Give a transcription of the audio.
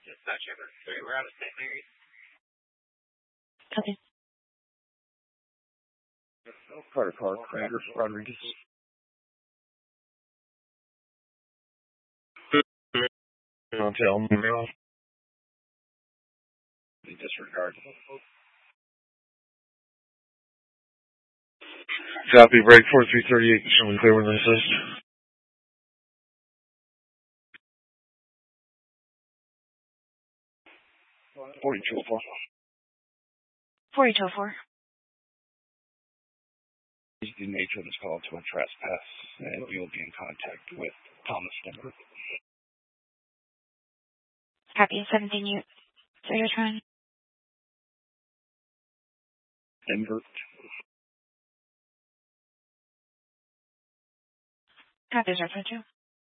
Copy. Carter Park, Rodriguez. Hotel, Monroe. Disregard. Copy, break 4338, show me clear when this is. 4204. 4204. The nature of this call to a trespass, and you'll be in contact with Thomas Denver. Copy. 17 you. So you're trying. Denver. Copy, 042.